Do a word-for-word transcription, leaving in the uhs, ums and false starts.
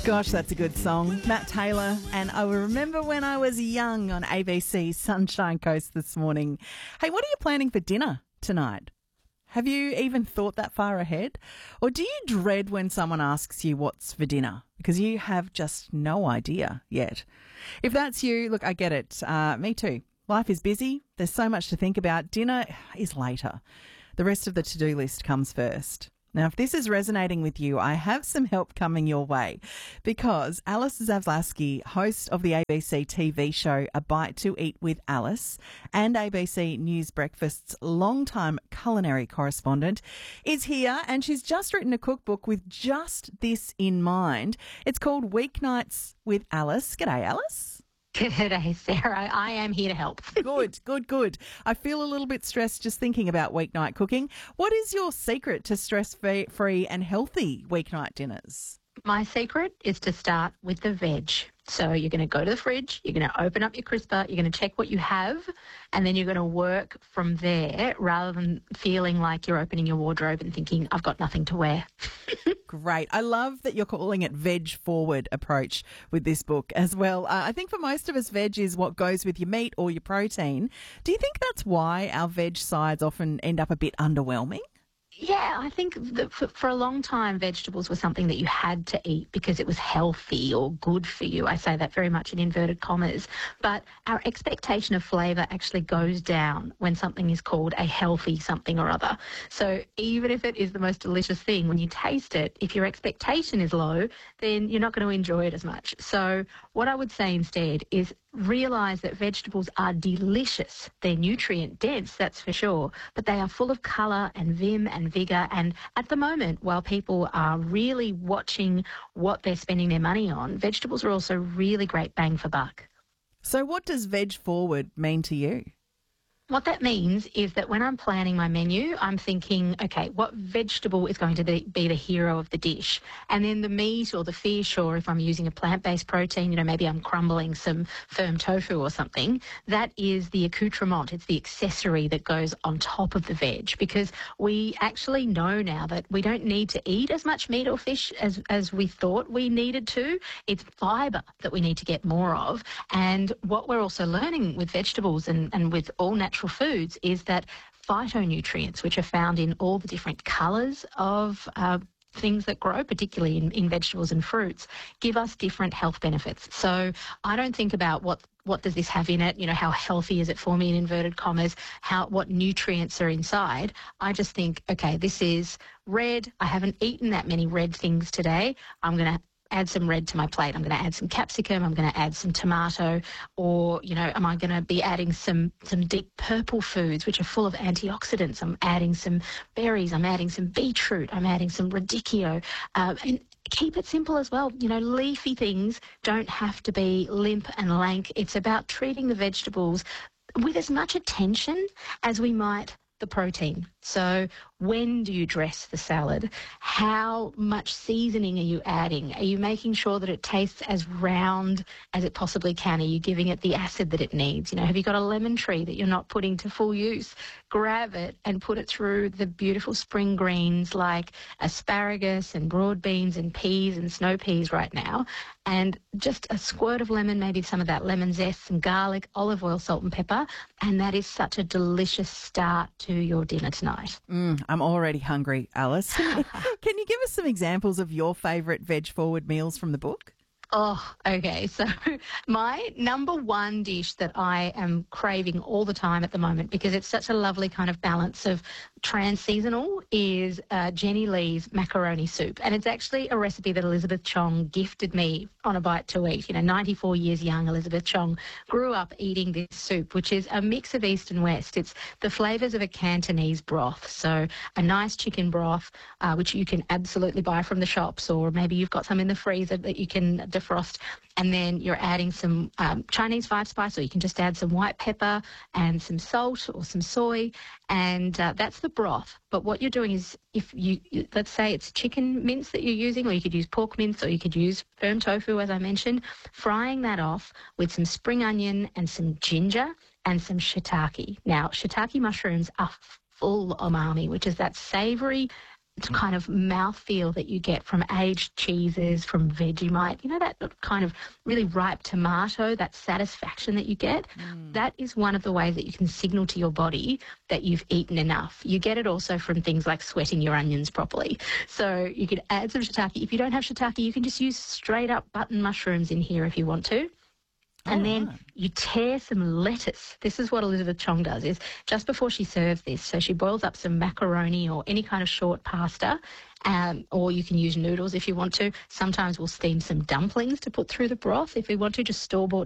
Gosh, that's a good song. Matt Taylor, and I will remember when I was young on A B C Sunshine Coast this morning. Hey, what are you planning for dinner tonight? Have you even thought that far ahead? Or do you dread when someone asks you what's for dinner? Because you have just no idea yet. If that's you, look, I get it. Uh, me too. Life is busy. There's so much to think about. Dinner is later. The rest of the to-do list comes first. Now, if this is resonating with you, I have some help coming your way because Alice Zavlaski, host of the A B C T V show A Bite to Eat with Alice and A B C News Breakfast's longtime culinary correspondent, is here, and she's just written a cookbook with just this in mind. It's called Weeknights with Alice. G'day, Alice. G'day, Sarah. I am here to help. Good, good, good. I feel a little bit stressed just thinking about weeknight cooking. What is your secret to stress-free and healthy weeknight dinners? My secret is to start with the veg. So you're going to go to the fridge, you're going to open up your crisper, you're going to check what you have, and then you're going to work from there rather than feeling like you're opening your wardrobe and thinking, I've got nothing to wear. Great. I love that you're calling it veg-forward approach with this book as well. Uh, I think for most of us, veg is what goes with your meat or your protein. Do you think that's why our veg sides often end up a bit underwhelming? Yeah, I think that for, for a long time, vegetables were something that you had to eat because it was healthy or good for you. I say that very much in inverted commas. But our expectation of flavour actually goes down when something is called a healthy something or other. So even if it is the most delicious thing, when you taste it, if your expectation is low, then you're not going to enjoy it as much. So what I would say instead is realise that vegetables are delicious. They're nutrient dense, that's for sure, but they are full of colour and vim and vigour. And at the moment, while people are really watching what they're spending their money on, vegetables are also really great bang for buck. So what does veg forward mean to you? What that means is that when I'm planning my menu, I'm thinking, okay, what vegetable is going to be, be the hero of the dish? And then the meat or the fish, or if I'm using a plant-based protein, you know, maybe I'm crumbling some firm tofu or something, that is the accoutrement. It's the accessory that goes on top of the veg, because we actually know now that we don't need to eat as much meat or fish as, as we thought we needed to. It's fibre that we need to get more of. And what we're also learning with vegetables and, and with all natural foods is that phytonutrients, which are found in all the different colours of uh, things that grow, particularly in, in vegetables and fruits, give us different health benefits. So I don't think about what what does this have in it, you know, how healthy is it for me in inverted commas, how what nutrients are inside. I just think, okay, this is red. I haven't eaten that many red things today. I'm going to add some red to my plate. I'm going to add some capsicum. I'm going to add some tomato, or, you know, am I going to be adding some, some deep purple foods, which are full of antioxidants? I'm adding some berries. I'm adding some beetroot. I'm adding some radicchio. Uh, and keep it simple as well. You know, leafy things don't have to be limp and lank. It's about treating the vegetables with as much attention as we might the protein. So when do you dress the salad? How much seasoning are you adding? Are you making sure that it tastes as round as it possibly can? Are you giving it the acid that it needs? You know, have you got a lemon tree that you're not putting to full use? Grab it and put it through the beautiful spring greens like asparagus and broad beans and peas and snow peas right now. And just a squirt of lemon, maybe some of that lemon zest, some garlic, olive oil, salt and pepper. And that is such a delicious start to your dinner tonight. Mm, I'm already hungry, Alice. Can you, can you give us some examples of your favourite veg-forward meals from the book? Oh, okay. So my number one dish that I am craving all the time at the moment, because it's such a lovely kind of balance of trans-seasonal, is uh, Jenny Lee's macaroni soup. And it's actually a recipe that Elizabeth Chong gifted me on A Bite to Eat. You know, ninety-four years young, Elizabeth Chong grew up eating this soup, which is a mix of East and West. It's the flavours of a Cantonese broth. So a nice chicken broth, uh, which you can absolutely buy from the shops, or maybe you've got some in the freezer that you can defrost, and then you're adding some um, Chinese five spice, or you can just add some white pepper and some salt or some soy, and uh, that's the broth. But what you're doing is, if you, let's say it's chicken mince that you're using, or you could use pork mince, or you could use firm tofu, as I mentioned, frying that off with some spring onion and some ginger and some shiitake. Now, shiitake mushrooms are full of umami, which is that savoury kind of mouthfeel that you get from aged cheeses, from Vegemite, you know, that kind of really ripe tomato, that satisfaction that you get, mm. that is one of the ways that you can signal to your body that you've eaten enough. You get it also from things like sweating your onions properly. So you could add some shiitake. If you don't have shiitake, you can just use straight up button mushrooms in here if you want to. And oh, then right. you tear some lettuce. This is what Elizabeth Chong does, is just before she serves this, so she boils up some macaroni or any kind of short pasta, um, or you can use noodles if you want to. Sometimes we'll steam some dumplings to put through the broth if we want to, just store-bought